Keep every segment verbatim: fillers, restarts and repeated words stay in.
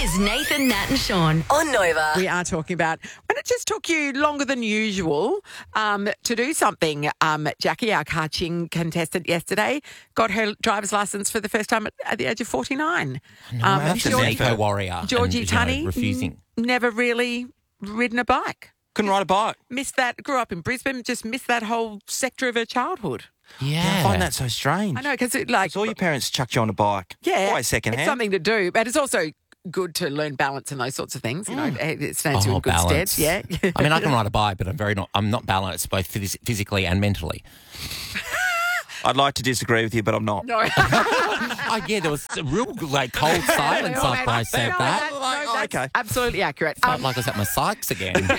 is Nathan, Nat and Sean on Nova. We are talking about when it just took you longer than usual um, to do something. Um, Jackie, our Kaching contestant yesterday, got her driver's licence for the first time at, at the age of forty-nine. No, um, that's an Georgie, eco warrior. Georgie and, you know, Tunney, refusing. n- never really ridden a bike. Couldn't ride a bike. Missed that, grew up in Brisbane, just missed that whole sector of her childhood. Yeah. I find that so strange. I know, because it, like, Because all your parents chucked you on a bike. yeah, Always second it's hand. something to do, but it's also good to learn balance and those sorts of things. You know, it it stands you Oh, in good balance. stead. Yeah, I mean, I can ride a bike, but I'm very not. I'm not balanced both phys- physically and mentally. I'd like to disagree with you, but I'm not. no. Oh, yeah, there was a real like cold silence after I said No, that. no, Like, that's okay. absolutely accurate. Felt Um, like I was at my Sykes again.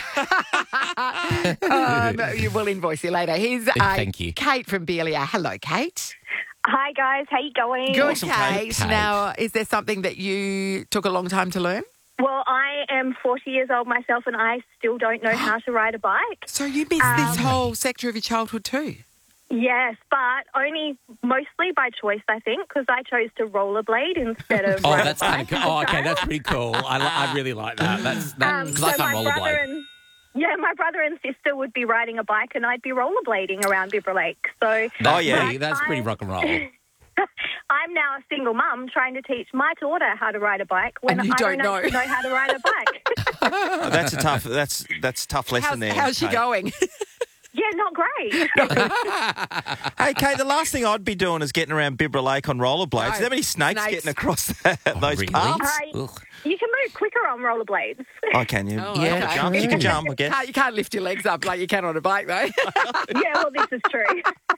um, you will invoice you later. Here's uh, Thank you. Kate from Belia. Hello, Kate. Hi guys, how you going? Good, Awesome, Kate. Kate. Kate. Now, is there something that you took a long time to learn? Well, I am forty years old myself and I still don't know how to ride a bike. So you missed this whole sector of your childhood too. Yes, but only mostly by choice, I think, because I chose to rollerblade instead of Oh, ride a that's kind bike of at cool. Oh, the okay, time. that's pretty cool. I, li- I really like that. That's that Um, because so I can't my brother rollerblade. and yeah, my brother and sister would be riding a bike and I'd be rollerblading around Bibra Lake. So That's Oh, yeah. pretty, that's pretty rock and roll. I'm now a single mum trying to teach my daughter how to ride a bike when And you I don't know. actually know how to ride a bike. Oh, that's a tough. That's that's a tough lesson How's, there. how's she Kate. going? Yeah, not great. Hey, Kate, the last thing I'd be doing is getting around Bibra Lake on rollerblades. No, Is there many snakes, snakes. getting across that, Oh, those really? paths? Right. Ugh. You can move quicker on rollerblades. Oh, can you? Oh, You Yeah, can okay. jump. You can jump, I guess. Can't, you can't lift your legs up like you can on a bike, though. Yeah, well, this is true.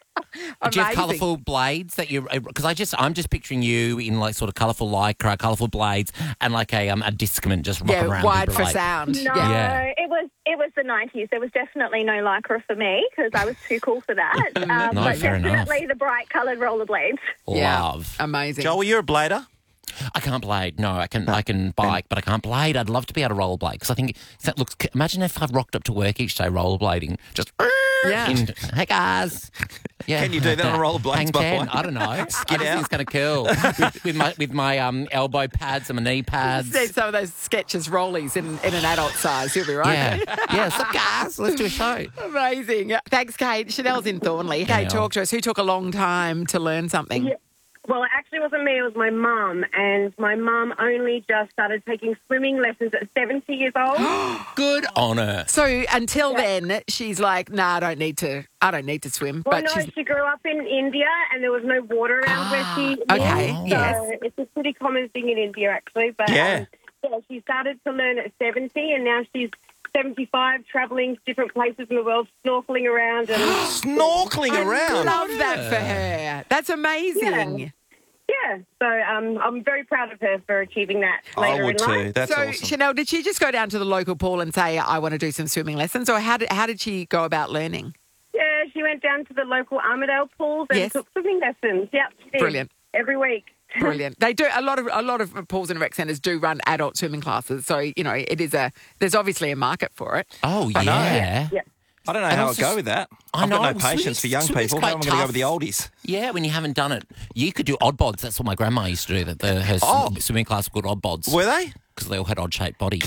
Do you have Amazing. colourful blades that you? Because I just, I'm just picturing you in like sort of colourful lycra, colourful blades, and like a um a discman just rocking Yeah, around. wide Bibra for Lake. sound. No, Yeah. it was it was the nineties. There was definitely no lycra for me because I was too cool for that. Um, No, but fair enough. definitely the bright coloured rollerblades. Yeah. Love. Amazing. Joel, you're a blader? I can't blade. No, I can. I can bike, but I can't blade. I'd love to be able to rollerblade because I think that looks. Imagine if I rocked up to work each day rollerblading, just. Yeah. In, hey guys. Yeah. Can you do that on rollerblades, Hang by the ten? way? I don't know. I just Get think out. it's kind of cool with, with my with my um elbow pads and my knee pads. See some of those sketches rollies in, in an adult size. You'll be right. Yeah. Yeah. So guys, let's do a show. Amazing. Thanks, Kate. Chanel's in Thornley. Kate, Chanel. talk to us. Who took a long time to learn something? Yeah. Well, it actually wasn't me, it was my mum. And my mum only just started taking swimming lessons at seventy years old. Good on her. So until then, she's like, "Nah, I don't need to. I don't need to swim." Well, but no, she's she grew up in India and there was no water around where she lived. okay, So yes. it's a pretty common thing in India, actually. But Yeah. um, yeah, she started to learn at seventy and now she's seventy-five, travelling to different places in the world, snorkeling around. And Snorkeling I around. love that for her. That's amazing. yeah, so um, I'm very proud of her for achieving that I later would in life. too. That's so awesome. Chanel, did she just go down to the local pool and say, "I want to do some swimming lessons," or how did how did she go about learning? Yeah, she went down to the local Armidale pools and Yes. took swimming lessons. Yep, she did. Brilliant. Every week. Brilliant. They do a lot of a lot of pools and rec centres do run adult swimming classes, so you know it is a there's obviously a market for it. Oh I know. yeah. Yeah. I don't know And how I'd also- go with that. I I've know, got no patience swimming's- for young swimming's people. How am I quite going to go tough. with the oldies? Yeah, when you haven't done it, you could do odd bods. That's what my grandma used to do. That the, her Oh. swim- swimming class were called odd bods Were they? because they all had odd shaped bodies.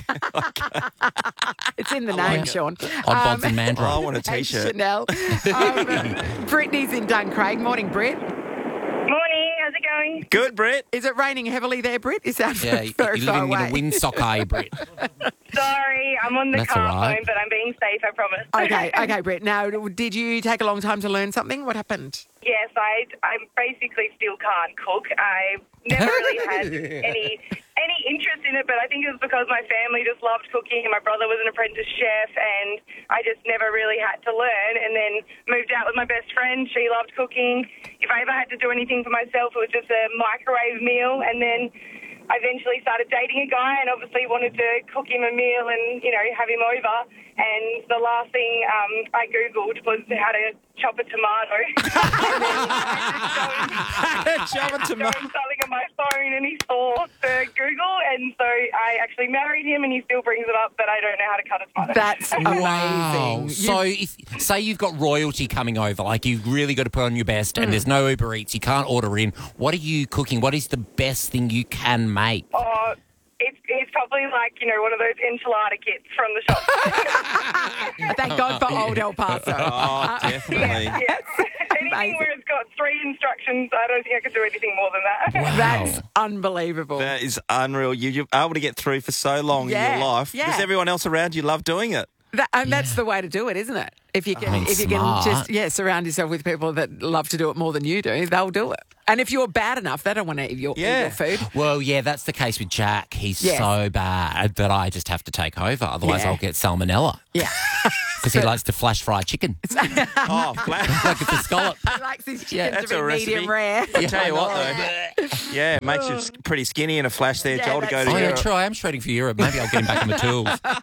It's in the name, Sean. Odd bods and Oh, I mandrel. want a Hey, T-shirt. Chanel. Um, Brittany's in Duncraig. Morning, Britt. Morning, how's it going? Good, Brett. Is it raining heavily there, Britt? You sound Yeah, you- very you're far living in away. a windsock, are you, Britt? Sorry, I'm on the That's car all right. phone, but I'm being safe, I promise. Okay, okay, Britt. Now, did you take a long time to learn something? What happened? Yes, I, I basically still can't cook. I never really had any any interest in it, but I think it was because my family just loved cooking and my brother was an apprentice chef and I just never really had to learn and then moved out with my best friend. She loved cooking. If I ever had to do anything for myself, it was just a microwave meal and then I eventually started dating a guy and obviously wanted to cook him a meal and, you know, have him over. And the last thing um, I Googled was how to chop a tomato. Chop a Doing tomato. something on my phone and he saw the Google and so I actually married him and he still brings it up, but I don't know how to cut a tomato. That's Wow. amazing. So, if, say you've got royalty coming over, like you've really got to put on your best, and there's no Uber Eats, you can't order in. What are you cooking? What is the best thing you can make? Oh, it's probably like, you know, one of those enchilada kits from the shop. Thank God for old El Paso. Oh, definitely. Yes. Anything where it's got three instructions, I don't think I could do anything more than that. Wow. That's unbelievable. That is unreal. You, you're able to get through for so long Yeah, in your life. yeah. Does everyone else around you love doing it? That, and that's the way to do it, isn't it? If you can, I mean, if you smart. can just yeah surround yourself with people that love to do it more than you do, they'll do it. And if you're bad enough, they don't want to eat your, Yeah. eat your food. Well, yeah, that's the case with Jack. He's Yes. so bad that I just have to take over. Otherwise, Yeah. I'll get salmonella Yeah, because he likes to flash fry chicken. Oh, glad. Uh, Like it's a scallop. he likes his chicken Yeah, to that's be a recipe. medium rare. I'll tell you what, though. Yeah, it makes you s- pretty skinny in a flash there, Yeah, Joel, to go that's to Oh, yeah, Europe. true. I am shredding for Europe. Maybe I'll get him back on the tools.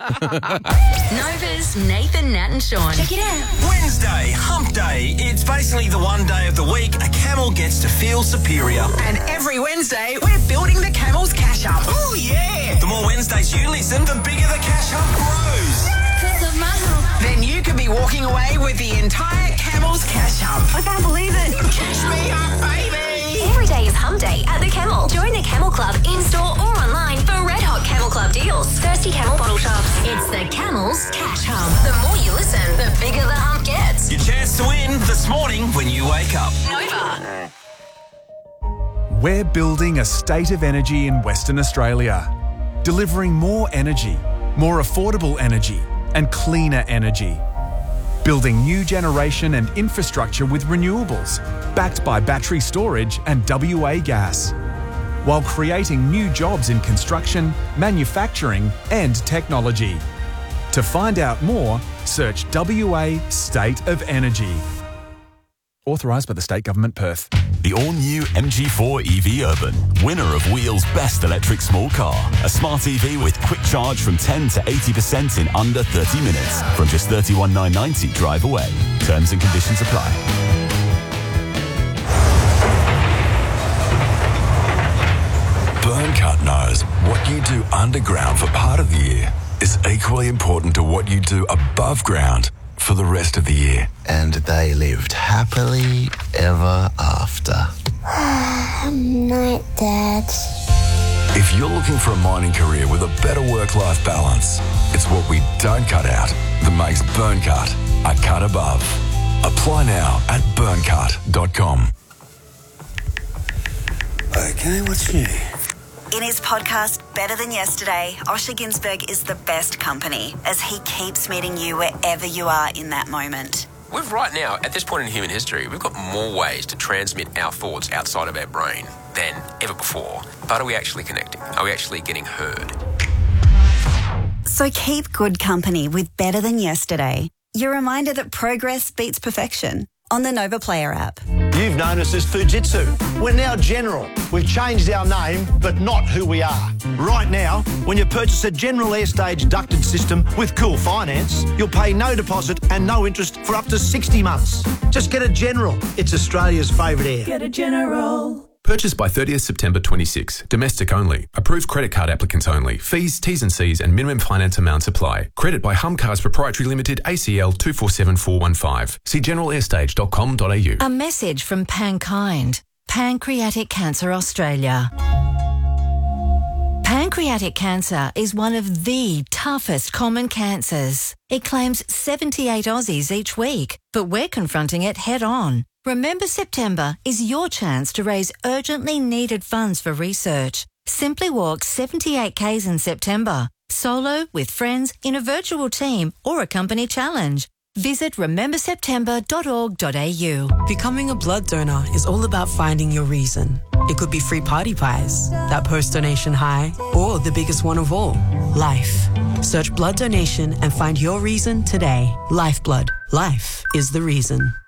Nova's Nathan, Nat and Sean. Check it out. Wednesday, hump day. It's basically the one day of the week a camel gets to feel superior. And every Wednesday, we're building the Camel's Cash Up. Oh, yeah! The more Wednesdays you listen, the bigger the cash hump grows. Then you could be walking away with the entire Camel's Cash Up. I can't believe it. Cash me up, baby! Every day is hump day at the Camel. Join the Camel Club in-store or online for red hot Camel Club deals. Thirsty Camel bottle shops. It's the Camel's Cash Hump. The more you listen, the bigger the hump gets. Your chance to win this morning when you wake up. Nova. We're building a state of energy in Western Australia, delivering more energy, more affordable energy, and cleaner energy. Building new generation and infrastructure with renewables, backed by battery storage and W A gas, while creating new jobs in construction, manufacturing, and technology. To find out more, search W A State of Energy. Authorised by the State Government, Perth. The all-new M G four E V Urban, winner of Wheel's Best Electric Small Car. A smart E V with quick charge from ten to eighty percent in under thirty minutes. From just thirty-one thousand nine hundred ninety drive away. Terms and conditions apply. Burncut knows what you do underground for part of the year is equally important to what you do above ground for the rest of the year. And they lived happily ever after. Night, Dad. If you're looking for a mining career with a better work-life balance, it's what we don't cut out that makes Burncut a cut above. Apply now at burncut dot com. Okay, what's new? In his podcast, Better Than Yesterday, Osher Ginsberg is the best company as he keeps meeting you wherever you are in that moment. We've right now, at this point in human history, we've got more ways to transmit our thoughts outside of our brain than ever before. But are we actually connecting? Are we actually getting heard? So keep good company with Better Than Yesterday. Your reminder that progress beats perfection on the Nova Player app. You've known us as Fujitsu. We're now General. We've changed our name, but not who we are. Right now, when you purchase a General Airstage ducted system with Cool Finance, you'll pay no deposit and no interest for up to sixty months. Just get a General. It's Australia's favourite air. Get a General. Purchased by thirtieth September twenty-six. Domestic only. Approved credit card applicants only. Fees, T's and C's and minimum finance amounts apply. Credit by Humcars Proprietary Limited, A C L two four seven four one five. See general airstage dot com dot a u. A message from Pankind, Pancreatic Cancer Australia. Pancreatic cancer is one of the toughest common cancers. It claims seventy-eight Aussies each week, but we're confronting it head on. Remember September is your chance to raise urgently needed funds for research. Simply walk seventy-eight kays in September, solo, with friends, in a virtual team or a company challenge. Visit remember september dot org dot a u. Becoming a blood donor is all about finding your reason. It could be free party pies, that post-donation high, or the biggest one of all, life. Search blood donation and find your reason today. Lifeblood. Life is the reason.